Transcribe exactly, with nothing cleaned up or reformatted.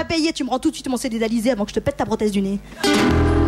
payé, tu me rends tout de suite mon C D d'Alizé avant que je te pète ta prothèse du nez.